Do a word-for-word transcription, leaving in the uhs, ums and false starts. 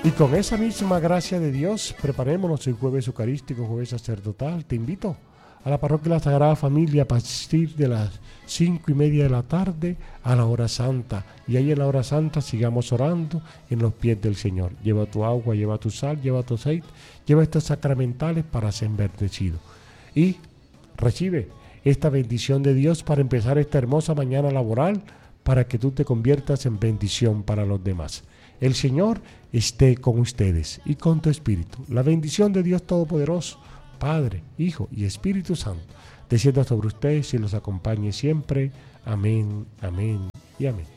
Y con esa misma gracia de Dios, preparémonos el jueves eucarístico, jueves sacerdotal. Te invito a la parroquia de la Sagrada Familia a partir de las cinco y media de la tarde a la hora santa. Y ahí en la hora santa sigamos orando en los pies del Señor. Lleva tu agua, lleva tu sal, lleva tu aceite, lleva estos sacramentales para ser bendecido. Y recibe esta bendición de Dios para empezar esta hermosa mañana laboral, para que tú te conviertas en bendición para los demás. El Señor esté con ustedes y con tu espíritu. La bendición de Dios Todopoderoso, Padre, Hijo y Espíritu Santo, descienda sobre ustedes y los acompañe siempre. Amén, amén y amén.